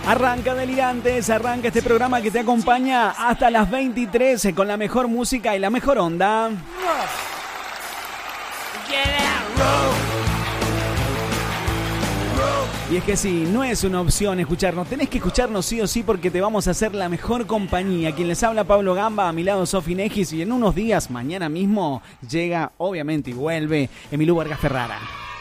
Arranca Delirantes, arranca este programa que te acompaña hasta las 23 con la mejor música y la mejor onda. Y es que sí, no es una opción escucharnos, tenés que escucharnos sí o sí porque te vamos a hacer la mejor compañía. Quien les habla, Pablo Gamba, a mi lado Sofi Negis, y en unos días, mañana mismo, llega, obviamente, y vuelve Emilio Vargas Ferrara.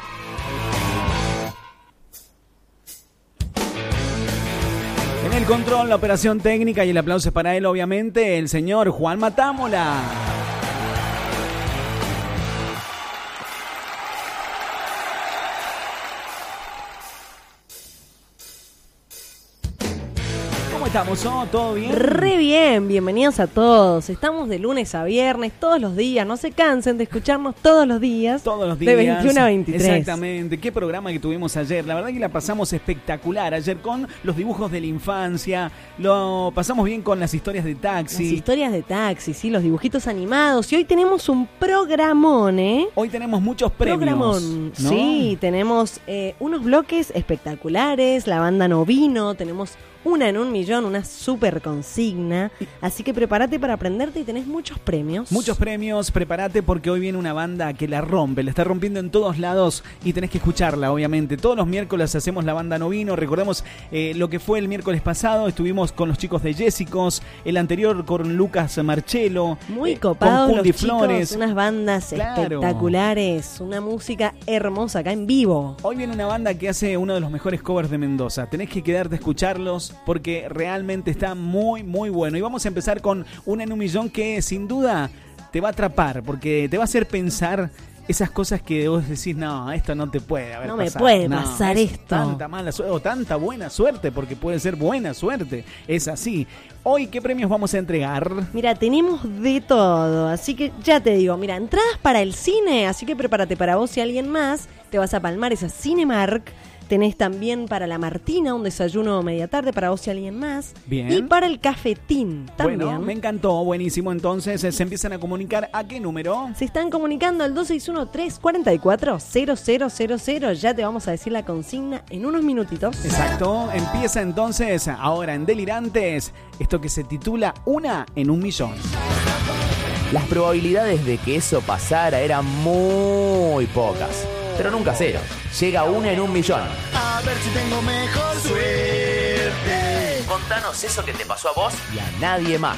En el control, la operación técnica y el aplauso es para él, obviamente, el señor Juan Matámola. ¿Estamos? ¿Oh? ¿Todo bien? Re bien, bienvenidos a todos. Estamos de lunes a viernes, todos los días. No se cansen de escucharnos todos los días. Todos los días. De 21 a 23. Exactamente. Qué programa que tuvimos ayer. La verdad que la pasamos espectacular. Ayer con los dibujos de la infancia. Lo pasamos bien con las historias de taxi. Las historias de taxi, sí, los dibujitos animados. Y hoy tenemos un programón, ¿eh? Hoy tenemos muchos premios. Programón, ¿no? Sí, tenemos unos bloques espectaculares. La banda Novino, tenemos Una en un millón, una super consigna. Así que prepárate para aprenderte y tenés muchos premios. Muchos premios, prepárate porque hoy viene una banda que la rompe, la está rompiendo en todos lados y tenés que escucharla, obviamente. Todos los miércoles hacemos la banda Novino. Recordemos lo que fue el miércoles pasado. Estuvimos con los chicos de Jessicos, el anterior con Lucas Marchelo. Muy copados con los chicos, Flores. Unas bandas espectaculares, una música hermosa acá en vivo. Hoy viene una banda que hace uno de los mejores covers de Mendoza. Tenés que quedarte a escucharlos porque realmente está muy, muy bueno. Y vamos a empezar con Una en un millón que sin duda te va a atrapar, porque te va a hacer pensar esas cosas que vos decís, no, esto no te puede haber pasado. No me puede pasar esto. Tanta mala suerte o tanta buena suerte, porque puede ser buena suerte. Es así. Hoy, ¿qué premios vamos a entregar? Mira, tenemos de todo, así que ya te digo, mira, entradas para el cine, así que prepárate para vos y alguien más. Te vas a palmar esa Cinemark. Tenés también para la Martina un desayuno media tarde para vos y alguien más. Bien. Y para el cafetín también. Bueno, me encantó, buenísimo. Entonces, ¿se empiezan a comunicar a qué número? Se están comunicando al 261-344-0000. Ya te vamos a decir la consigna en unos minutitos. Exacto. Empieza entonces, ahora en Delirantes, esto que se titula Una en un millón. Las probabilidades de que eso pasara eran muy pocas, pero nunca cero. Llega Una en un millón. A ver si tengo mejor suerte. Contanos eso que te pasó a vos y a nadie más.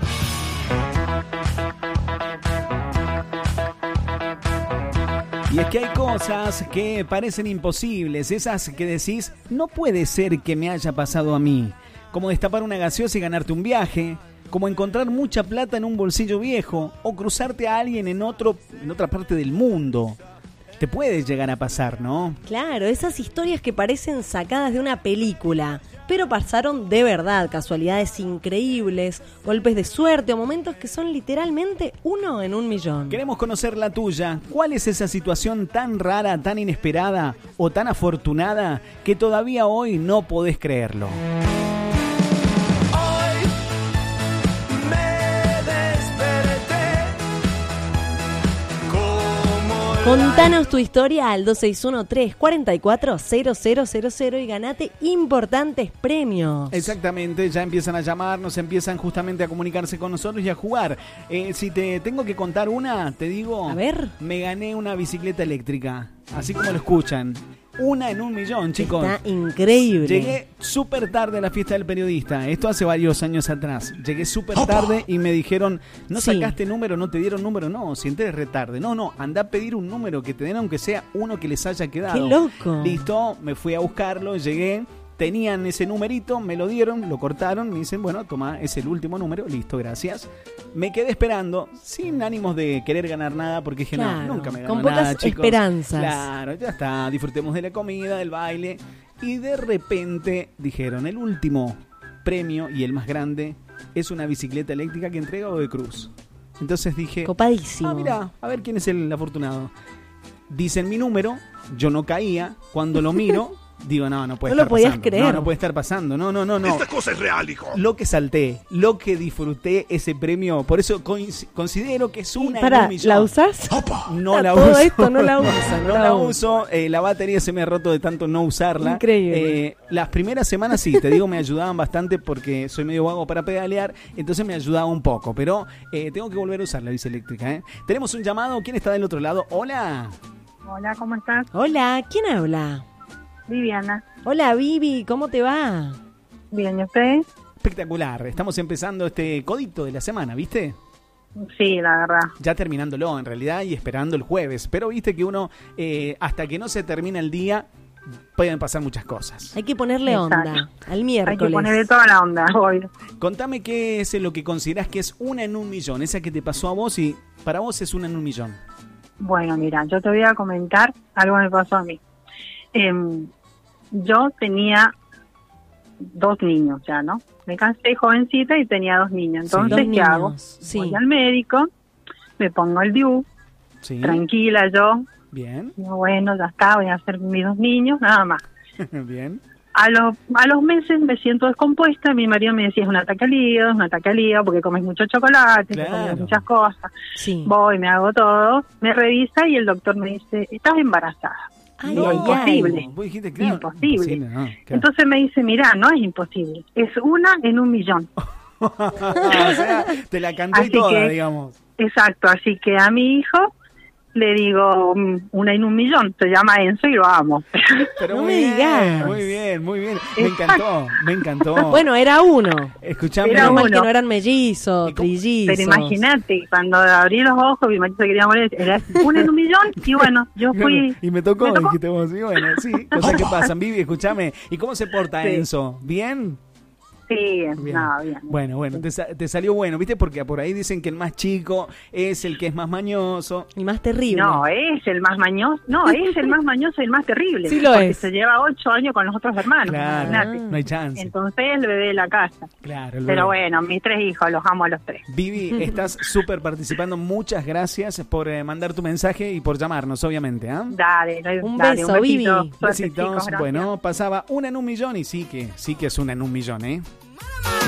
Y es que hay cosas que parecen imposibles, esas que decís, no puede ser que me haya pasado a mí. Como destapar una gaseosa y ganarte un viaje, como encontrar mucha plata en un bolsillo viejo, o cruzarte a alguien en otra parte del mundo. Te puede llegar a pasar, ¿no? Claro, esas historias que parecen sacadas de una película, pero pasaron de verdad, casualidades increíbles, golpes de suerte o momentos que son literalmente uno en un millón. Queremos conocer la tuya. ¿Cuál es esa situación tan rara, tan inesperada o tan afortunada que todavía hoy no podés creerlo? Contanos tu historia al 261-344-0000 y ganate importantes premios. Exactamente, ya empiezan a llamarnos, empiezan justamente a comunicarse con nosotros y a jugar. Si te tengo que contar una, te digo, a ver, me gané una bicicleta eléctrica, así como lo escuchan. Una en un millón, chicos. Está increíble. Llegué súper tarde a la fiesta del periodista. Esto hace varios años atrás. Llegué súper tarde y me dijeron, no sacaste número, no te dieron número. No, si entré re tarde. No, anda a pedir un número que te den, aunque sea uno que les haya quedado. ¡Qué loco! Listo, me fui a buscarlo, llegué. Tenían ese numerito, me lo dieron, lo cortaron, me dicen, bueno, toma, es el último número, listo, gracias. Me quedé esperando, sin ánimos de querer ganar nada, porque dije, claro, no, nunca me gano con nada, pocas chicos. esperanzas. Claro, ya está, disfrutemos de la comida, del baile. Y de repente dijeron, el último premio y el más grande es una bicicleta eléctrica que entrega Godoy Cruz. Entonces dije, copadísimo. Mira, a ver quién es el afortunado. Dicen mi número, yo no caía, cuando lo miro, Digo, no puede No lo estar podías pasando. creer. No puede estar pasando. No. Esta cosa es real, hijo. Lo que salté, lo que disfruté ese premio, por eso considero que es una en Pará, un millón. ¿la usás? No A la todo uso. esto no la usa, No la uso. La batería se me ha roto de tanto no usarla. Increíble. Las primeras semanas sí, te digo, me ayudaban bastante porque soy medio vago para pedalear, entonces me ayudaba un poco. Pero tengo que volver a usar la bici eléctrica. Tenemos un llamado. ¿Quién está del otro lado? Hola. Hola, ¿cómo estás? Hola, ¿quién habla? Viviana. Hola, Vivi, ¿cómo te va? Bien, ¿y usted? Espectacular. Estamos empezando este codito de la semana, ¿viste? Sí, la verdad. Ya terminándolo en realidad y esperando el jueves. Pero viste que uno, hasta que no se termina el día, pueden pasar muchas cosas. Hay que ponerle Exacto. onda al miércoles. Hay que ponerle toda la onda, obvio. Contame qué es lo que considerás que es una en un millón. Esa que te pasó a vos y para vos es una en un millón. Bueno, mira, yo te voy a comentar algo que me pasó a mí. Yo tenía 2 niños ya, ¿no? Me casé jovencita y tenía 2 niños. Entonces, Dos ¿qué niños, hago? sí. Voy al médico, me pongo el DIU, Sí. tranquila yo. Bien. Digo, bueno, ya está, voy a hacer mis 2 niños, nada más. Bien. A los meses me siento descompuesta. Mi marido me decía, es un ataque al hígado, porque comes mucho chocolate, Claro. comes muchas cosas. Sí. Voy, me hago todo, me revisa y el doctor me dice, estás embarazada. Ay, No, ay, imposible. ay. Vos dijiste, claro. Imposible. No, claro. Entonces me dice, mira, no es imposible, es una en un millón. O sea, te la canté Así toda, que- digamos. Exacto, así que a mi hijo le digo, una en un millón, se llama Enzo y lo amo. Pero No muy me bien, digas. muy bien, muy bien. Exacto. Me encantó. Bueno, era uno. Escuchame. Era Menos mal uno. que no eran mellizos, ¿Y cómo? trillizos. Pero imagínate, cuando abrí los ojos, mi marido se quería morir, era una en un millón, y bueno, yo fui... Y me tocó, ¿Me tocó? dijiste vos, y bueno, sí, cosas que pasan. Vivi, escúchame. ¿Y cómo se porta Sí. Enzo? ¿Bien? Sí, Bien. no, bien. Bueno, te salió bueno, ¿viste? Porque por ahí dicen que el más chico es el que es más mañoso. Y más terrible. No, es el más mañoso, es el más mañoso y el más terrible. Sí lo porque es. se lleva 8 años con los otros hermanos, Claro, imagínate. no hay chance. Entonces el bebé de la casa. Claro, el Pero bebé. bueno, mis 3 hijos, los amo a los 3. Vivi, estás súper participando. Muchas gracias por mandar tu mensaje y por llamarnos, obviamente. ¿Ah? Dale, Un dale, beso, besito. Vivi. Suerte, Besitos. chicos, gracias. Bueno, pasaba una en un millón y sí que es una en un millón, ¿eh?